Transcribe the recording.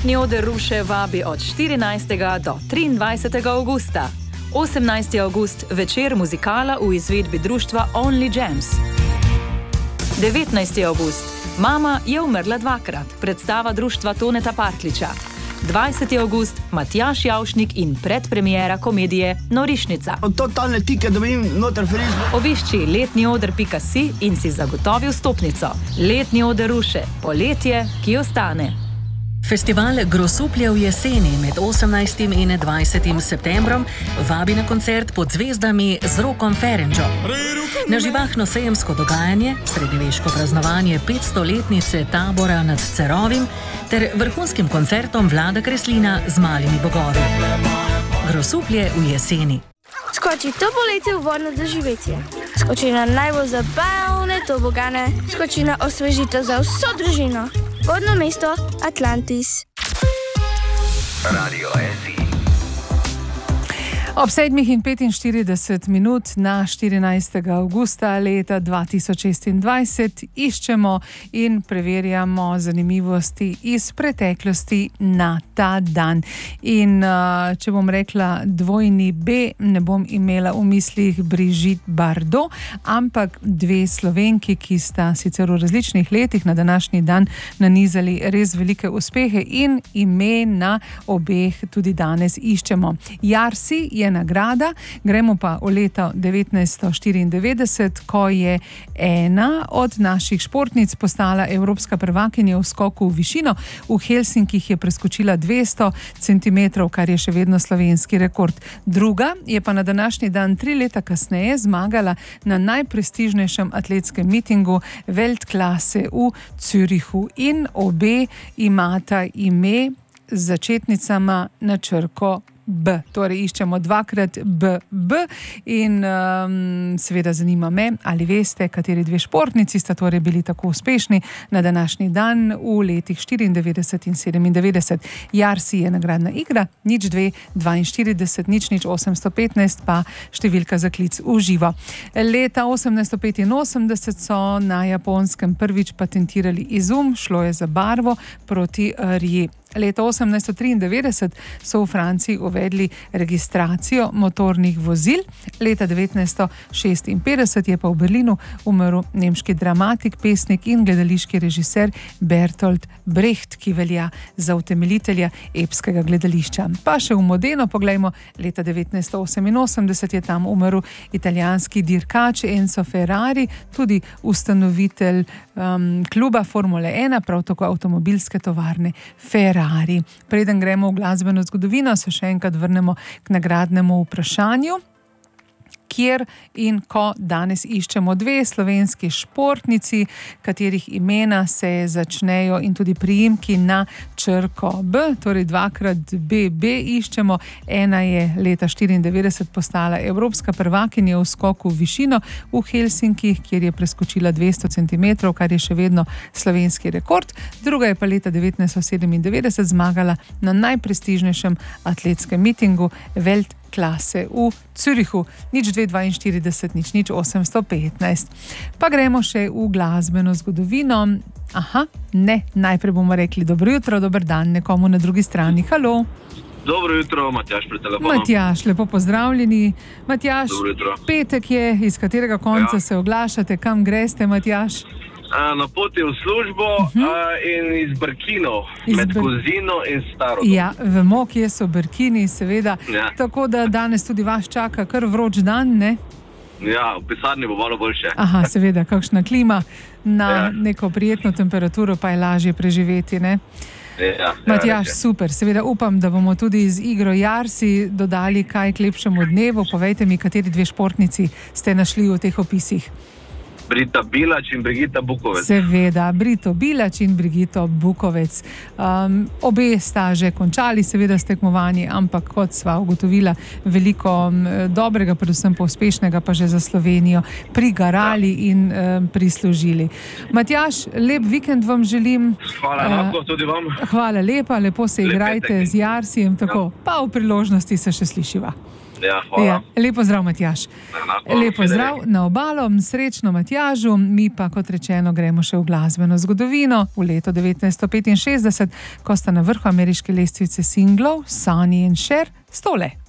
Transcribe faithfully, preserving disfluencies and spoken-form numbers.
Letni oder Ruše vabi od štirinajstega do triindvajsetega avgusta. osemnajsti avgust večer muzikala v izvedbi društva Only Jams. devetnajsti avgust Mama je umrla dvakrat, predstava društva Toneta Partljiča. dvajseti avgust Matjaž Javšnik in predpremiera komedije Norišnica. Totalne tike dobim noter frizbo. Obišči letni oder pika si in si zagotovi vstopnico. Letni oder Ruše, poletje, ki ostane. Festival Grosuplje v jeseni med osemnajstim in dvajsetim septembrom vabi na koncert Pod zvezdami z Rokom Ferenčo. Na živahno sejemsko dogajanje, srednjeveško praznovanje petstoletnice tabora nad Cerovim ter vrhunskim koncertom Vlada Kreslina z Malimi bogovi. Grosuplje v jeseni. Skoči to poletje v vodno doživetje. Skoči na najbolj zabavne tobogane. Skoči na osvežitev za vso družino. Vodno mesto Atlantis. Radio S I. Ob sedmih in petinštirideset minut na štirinajstega avgusta leta dva tisoč šestindvajset iščemo in preverjamo zanimivosti iz preteklosti na ta dan. In uh, če bom rekla dvojni B, ne bom imela v mislih Brigitte Bardot, ampak dve Slovenki, ki sta sicer v različnih letih na današnji dan nanizali res velike uspehe in imena obeh tudi danes iščemo. Jarsi je nagrada, gremo pa v leto devetnajststo štiriindevetdeset, ko je ena od naših športnic postala evropska prvakinja v skoku v višino. V Helsinkih je preskočila dvesto centimetrov, kar je še vedno slovenski rekord. Druga je pa na današnji dan tri leta kasneje zmagala na najprestižnejšem atletskem mitingu Weltklasse v Zürichu in obe imata ime z začetnicama na črko B. Torej iščemo dvakrat B, B in um, seveda zanima me, ali veste, kateri dve športnici sta torej bili tako uspešni na današnji dan v letih štiriindevetdeset in sedemindevetdeset. Jarsi je nagradna igra, nič dve, dvainštirideset, nič nič osemsto petnajst pa številka za klic v živo. Leta osemnajststo petinosemdeset so na Japonskem prvič patentirali izum, šlo je za barvo proti rji. Leta osemnajststo triindevetdeset so v Franciji uvedli registracijo motornih vozil, leta devetnajststo šestinpetdeset je pa v Berlinu umrl nemški dramatik, pesnik in gledališki režiser Bertolt Brecht, ki velja za utemeljitelja epskega gledališča. Pa še v Modeno poglejmo, leta devetnajststo oseminosemdeset je tam umrl italijanski dirkač Enzo Ferrari, tudi ustanovitelj um, kluba Formule ena, prav tako avtomobilske tovarne Ferrari. Preden gremo v glasbeno zgodovino, se še enkrat vrnemo k nagradnemu vprašanju, kjer in ko danes iščemo dve slovenski športnici, katerih imena se začnejo in tudi priimki na črko B, torej dvakrat B, B iščemo. Ena je leta štiriindevetdeset postala evropska prvakinja v skoku v višino v Helsinkih, kjer je preskočila dvesto centimetrov, kar je še vedno slovenski rekord. Druga je pa leta devetnajststo sedemindevetdeset zmagala na najprestižnejšem atletskem mitingu Weltklasse v Zürichu. Nič dve, dvainštirideset, nič nič osemsto petnajst. Pa gremo še v glasbeno zgodovino. Aha, ne, najprej bomo rekli dobro jutro, dober dan nekomu na drugi strani. Halo. Dobro jutro, Matjaž pri telefonu. Matjaž, lepo pozdravljeni. Matjaž, petek je, iz katerega konca ja. se oglašate, kam greste, Matjaž? Na poti v službo uh-huh. in iz Brkinov, iz med Br... Kozino in Starodom. Ja, vemo, kje so Brkini, seveda. Ja. Tako da danes tudi vas čaka kar vroč dan, ne? Ja, v pisarni bo malo boljše. Aha, seveda, kakšna klima na ja. neko prijetno temperaturo pa je lažje preživeti, ne? Ja, Matjaž, ja, super. Seveda upam, da bomo tudi z igro Jarsi dodali kaj k lepšemu dnevu. Povejte mi, kateri dve športnici ste našli v teh opisih. Brita Bilač in Brigita Bukovec. Seveda, Brito Bilač in Brigito Bukovec. Um, obe sta že končali seveda s tekmovanji, ampak kot sva ugotovila, veliko um, dobrega, predvsem pa uspešnega pa že za Slovenijo prigarali ja. in um, prislužili. Matjaž, lep vikend vam želim. Hvala, uh, lahko tudi vam. Hvala lepa, lepo se Lep igrajte petek. z Jarsijem, tako, ja. pa v priložnosti se še slišiva. Ja, hvala. Ja, lepo zdrav, Matjaž. Enako, Lepo zdrav na obalo, srečno Matjažu. Mi pa, kot rečeno, gremo še v glasbeno zgodovino. V leto devetnajststo petinšestdeset, ko sta na vrhu ameriške lestvice singlov Sonny in Cher, stole.